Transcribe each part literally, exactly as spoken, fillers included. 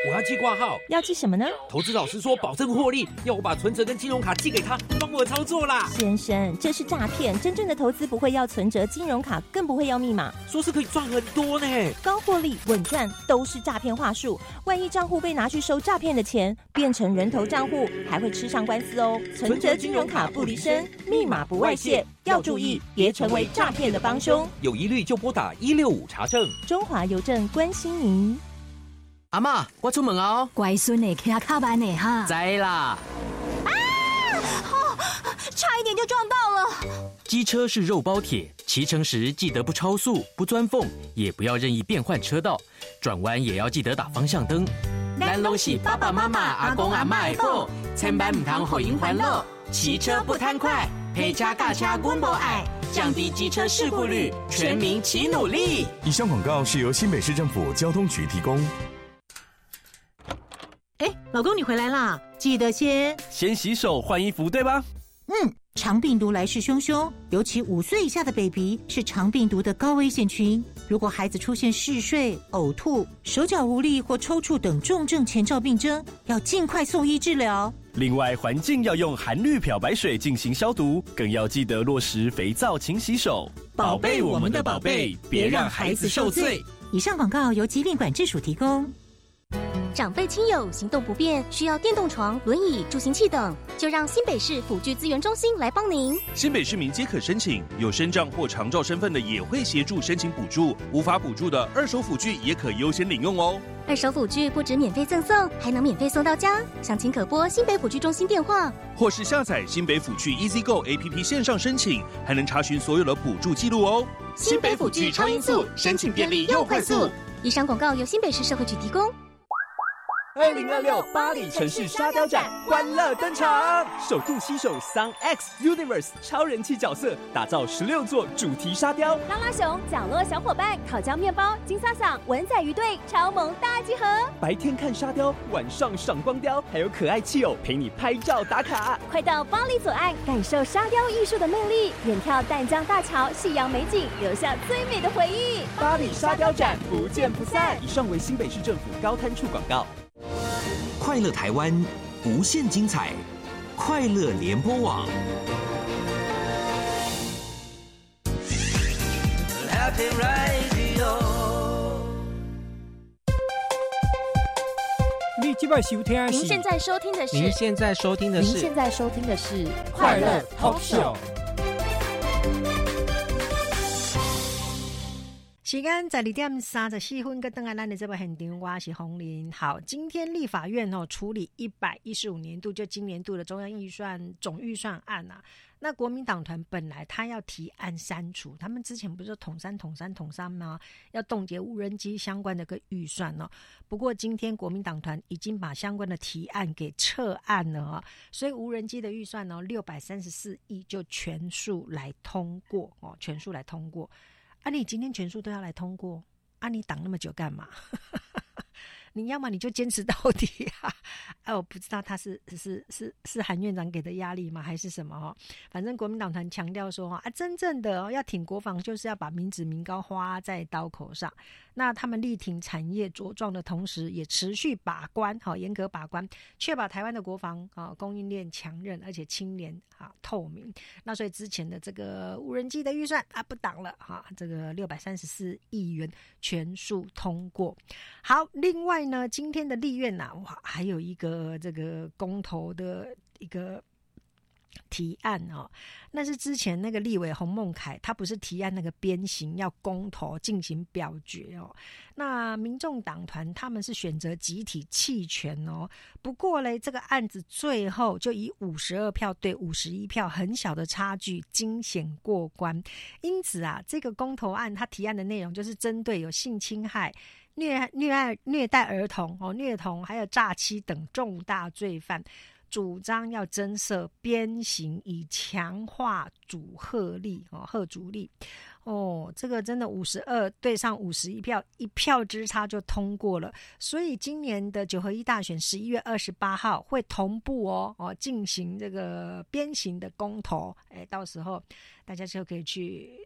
我要寄挂号。 要寄什么呢？ 投资老师说保证获利，要我把存折跟金融卡寄给他，帮我操作啦。 先生，这是诈骗，真正的投资不会要存折、金融卡，更不会要密码。 说是可以赚很多呢， 高获利、稳赚都是诈骗话术。万一账户被拿去收诈骗的钱，变成人头账户，还会吃上官司哦。存折、金融卡不离身，密码不外泄，要注意，别成为诈骗的帮凶。 有疑虑就拨打一六五查证。 中华邮政关心您。 阿嬷，我出门哦。 乖孙的，骑较慢的哈。 知啦。 啊！哦，差一点就撞到了。 机车是肉包铁，骑乘时记得不超速、不钻缝，也不要任意变换车道，转弯也要记得打方向灯。咱拢是爸爸妈妈、阿公阿嬷的宝，千万唔通互因烦恼。骑车不贪快，陪车驾车阮无爱，降低机车事故率，全民齐努力。 以上广告是由新北市政府交通局提供。 哎，老公，你回来啦！记得先先洗手换衣服，对吧？ 嗯，肠病毒来势汹汹，尤其五岁以下的 baby 是肠病毒的高危险群。如果孩子出现嗜睡、呕吐、手脚无力或抽搐等重症前兆病征，要尽快送医治疗。 另外，环境要用含氯漂白水进行消毒，更要记得落实肥皂勤洗手， 宝贝我们的宝贝，别让孩子受罪。以上广告由疾病管制署提供。 长辈亲友行动不便，需要电动床、轮椅、助行器等，就让新北市辅具资源中心来帮您。 新北市民皆可申请，有身障或长照身份的也会协助申请补助，无法补助的二手辅具也可优先领用哦。 二手辅具不止免费赠送，还能免费送到家。详情可拨新北辅具中心电话， 或是下载新北辅具 Easy Go A P P 线上申请，还能查询所有的补助记录哦。 新北辅具超音速，申请便利又快速。以上广告由新北市社会局提供。 二零二六巴黎城市沙雕展欢乐登场，首度携手 Sun X Universe 超人气角色，打造十六座主题沙雕。 拉拉熊、角落小伙伴、烤焦面包、金萨萨、文仔鱼队超萌大集合。 白天看沙雕，晚上赏光雕，还有可爱气偶陪你拍照打卡。 快到巴黎左岸感受沙雕艺术的魅力，远眺淡江大桥夕阳美景，留下最美的回忆。 巴黎沙雕展不见不散。以上为新北市政府高滩处广告。 快乐台湾，无限精彩，快乐联播网。 你今晚收听的是？ 您现在收听的是？ 您现在收听的是？ 您现在收听的是快乐 Talk Show。 时间十二点三十四分，跟邓安兰的这部现场，我是洪林。好，今天立法院哦处理一百一十五年度就今年度的中央预算总预算案啊。那国民党团本来他要提案删除，他们之前不是统删统删统删吗？要冻结无人机相关的个预算哦。不过今天国民党团已经把相关的提案给撤案了哦，所以无人机的预算哦六百三十四亿就全数来通过哦，全数来通过。啊，你今天全数都要来通过，啊，你挡那么久干嘛？你要么你就坚持到底啊！哎，我不知道他是是是是韩院长给的压力吗，还是什么哦？反正国民党团强调说啊，真正的、哦、要挺国防，就是要把民脂民膏花在刀口上。那他们力挺产业茁壮的同时，也持续把关，好、哦、严格把关，确保台湾的国防啊、哦、供应链强韧，而且清廉啊透明。那所以之前的这个无人机的预算啊不挡了哈、啊，这个六百三十四亿元全数通过。好，另外呢，今天的立院啊，哇，还有一个这个公投的一个提案哦，那是之前那个立委洪孟凯，他不是提案那个鞭刑要公投进行表决哦。那民众党团他们是选择集体弃权哦，不过嘞，这个案子最后就以五十二票对五十一票很小的差距惊险过关。因此啊，这个公投案他提案的内容就是针对有性侵害、虐虐爱、虐待儿童哦、虐童还有诈欺等重大罪犯。主张要增设鞭刑，以强化阻吓力哦，吓阻力哦。这个真的五十二对上五十一票，一票之差就通过了。所以今年的九合一大选十一月二十八号会同步哦哦进行这个鞭刑的公投，哎，到时候大家就可以去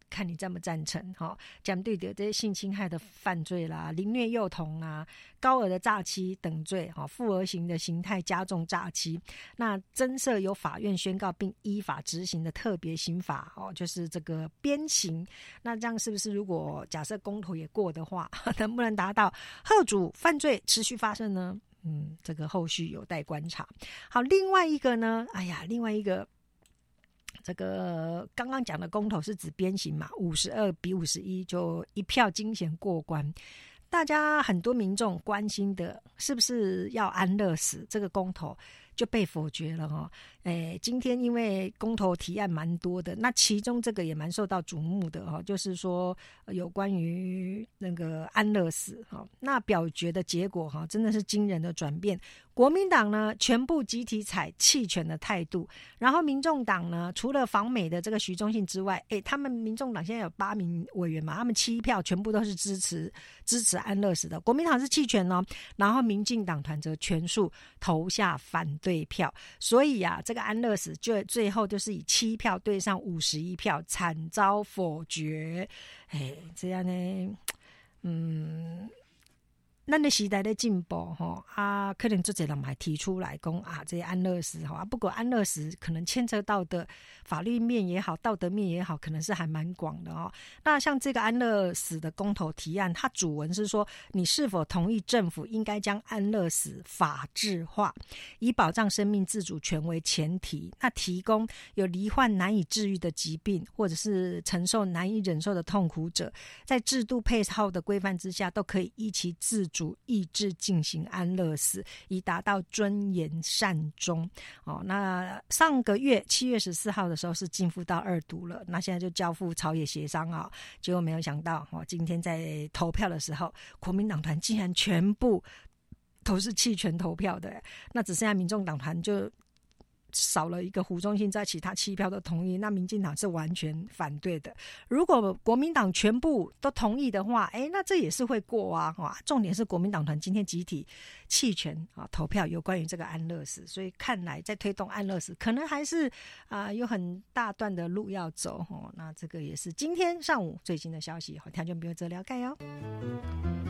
看你赞不赞成哈。针对的这些性侵害的犯罪啦、凌虐幼童啊、高额的诈欺等罪哈、复合型的形态加重诈欺，那增设由法院宣告并依法执行的特别刑法哦，就是这个鞭刑。那这样是不是如果假设公投也过的话，能不能达到遏阻犯罪持续发生呢？嗯，这个后续有待观察。好，另外一个呢，哎呀，另外一个这个刚刚讲的公投是指鞭刑嘛，五十二比五十一就一票惊险过关。大家很多民众关心的是不是要安乐死，这个公投就被否决了哈。诶，今天因为公投提案蛮多的，那其中这个也蛮受到瞩目的哈，就是说有关于那个安乐死哈。那表决的结果哈，真的是惊人的转变。国民党呢，全部集体采弃权的态度，然后民众党呢，除了访美的这个徐忠信之外，诶，他们民众党现在有八名委员嘛，他们七票全部都是支持支持安乐死的，国民党是弃权哦，然后民进党团则全数投下反对票，所以啊，这个安乐死就最后就是以七票对上五十一票，惨遭否决。哎，这样呢，嗯。咱的时代的进步吼啊，可能做这人还提出来讲啊，这些安乐死哈，不过安乐死可能牵扯到的法律面也好，道德面也好，可能是还蛮广的哦。那像这个安乐死的公投提案，它主文是说，你是否同意政府应该将安乐死法制化，以保障生命自主权为前提，那提供有罹患难以治愈的疾病，或者是承受难以忍受的痛苦者，在制度配套的规范之下，都可以依其自主主意志进行安乐死，以达到尊严善终。哦，那上个月七月十四号的时候是进赴到二读了，那现在就交付朝野协商啊、哦，结果没有想到哦，今天在投票的时候，国民党团竟然全部都是弃权投票的，那只剩下民众党团就少了一个胡忠信，在其他七票都同意，那民进党是完全反对的。如果国民党全部都同意的话，哎，那这也是会过啊。哇，重点是国民党团今天集体弃权啊投票有关于这个安乐死，所以看来在推动安乐死，可能还是啊、呃、有很大段的路要走哦。那这个也是今天上午最新的消息，听众朋友做了解哦。